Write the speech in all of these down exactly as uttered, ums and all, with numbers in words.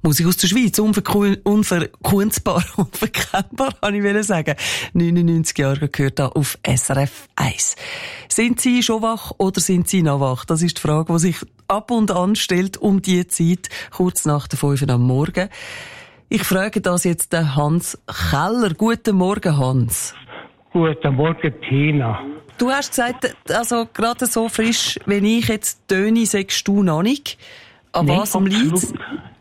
Musik aus der Schweiz, unverku- unverkunzbar, unverkennbar, kann ich will sagen. neunundneunzig Jahre gehört da auf S R F eins. Sind Sie schon wach oder sind Sie noch wach? Das ist die Frage, die sich ab und an stellt um die Zeit, kurz nach der fünf am Morgen. Ich frage das jetzt den Hans Keller. Guten Morgen, Hans. Guten Morgen, Tina. Du hast gesagt, also gerade so frisch, wenn ich jetzt töne, sagst du noch nicht. An Nein, was liegt's?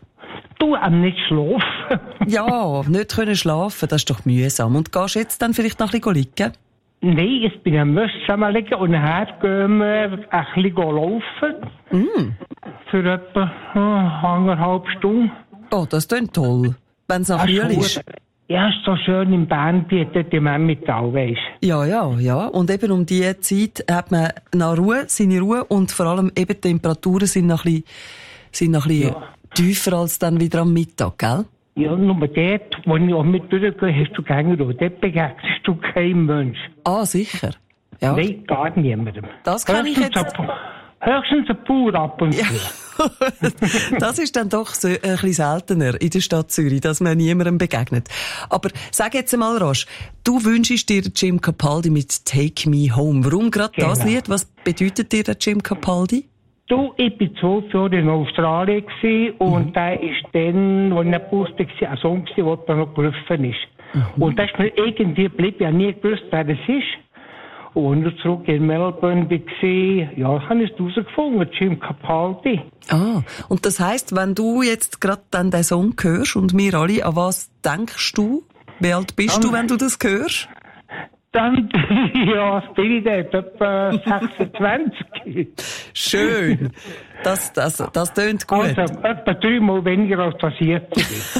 Du am nicht schlafen. Ja, nicht können schlafen, das ist doch mühsam. Und gehst du jetzt dann vielleicht noch ein bisschen liegen? Nein, jetzt bin ich am Mösschen liegen und nachher gehen wir ein bisschen laufen. Mm. Für etwa äh, eineinhalb Stunden. Oh, das klingt toll. Wenn es nach kühl ist. Ja, ist so schön im Bernbiet, dort im Emmental, weisst du. Ja, ja, ja. Und eben um diese Zeit hat man noch Ruhe, seine Ruhe und vor allem eben die Temperaturen sind noch ein bisschen, sind noch ein bisschen Ja. tiefer als dann wieder am Mittag, gell? Ja, nur dort, wo ich auch mit durchgehe, hast du keine Ruhe. Dort begegnest du keinem Mensch. Ah, sicher. Ja. Nein, gar niemandem. Das kann ich Höchstens jetzt... ein- Höchstens ein Bauer ab und zu. Ja. Das ist dann doch so ein bisschen seltener in der Stadt Zürich, dass man niemandem begegnet. Aber sag jetzt einmal, Roche, du wünschst dir Jim Capaldi mit Take Me Home. Warum gerade Genau. das Lied? Was bedeutet dir der Jim Capaldi? Du, ich war zwölf Jahre in Australien gewesen, und Mhm. der ist dann, als ich nicht wusste, gewesen, ein Song gewesen, der noch gerufen ist. Mhm. Und das ist mir irgendwie geblieben. Ich habe nie gewusst, wer das ist. Und als ich zurück in Melbourne war, ja, habe ich es herausgefunden, Jim Capaldi. Ah, und das heisst, wenn du jetzt gerade dann den Song hörst und wir alle, an was denkst du? Wie alt bist Dann- du, wenn du das hörst? Dann, ja, was bin ich dort? Etwa sechsundzwanzig. Schön. Das, das, das tönt gut. Also, etwa dreimal weniger als das jetzt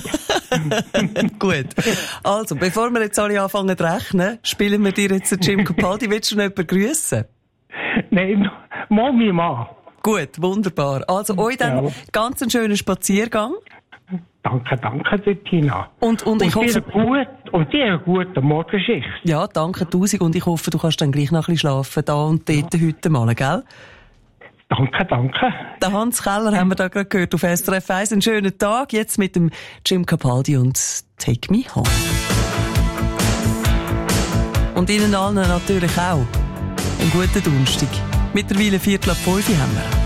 ist. Gut. Also, bevor wir jetzt alle anfangen zu rechnen, spielen wir dir jetzt den Jim Capaldi. Willst du noch jemanden grüssen? Nein, Mami, Mann. Gut, wunderbar. Also, euch dann Ja. ganz einen schönen Spaziergang. Danke, danke, dir, Tina. Und, und ich dir hoffe, gut, und dir eine gute Morgenschicht. ja, danke tausend. Und ich hoffe, du kannst dann gleich noch ein bisschen schlafen, da und dort heute mal, gell? Danke, danke. Den Hans Keller haben wir da gerade gehört auf S R F eins. Einen schönen Tag jetzt mit dem Jim Capaldi und Take Me Home. Und Ihnen allen natürlich auch einen guten Donnerstag. Mittlerweile Viertel ab fünf haben wir.